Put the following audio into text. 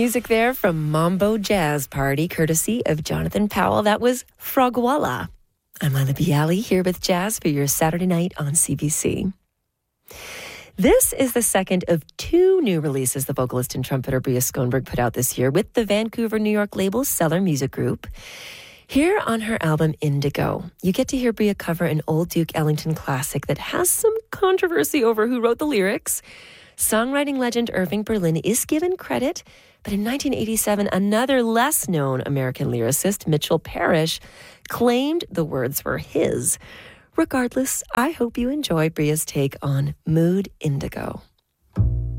Music there from Mambo Jazz Party, courtesy of Jonathan Powell. That was Frogwalla. I'm Lila Bialy here with Jazz for your Saturday night on CBC. This is the second of two new releases the vocalist and trumpeter Bria Skånberg put out this year with the Vancouver, New York label Cellar Music Group. Here on her album Indigo, you get to hear Bria cover an old Duke Ellington classic that has some controversy over who wrote the lyrics. Songwriting legend Irving Berlin is given credit, but in 1987, another less-known American lyricist, Mitchell Parrish, claimed the words were his. Regardless, I hope you enjoy Bria's take on Mood Indigo.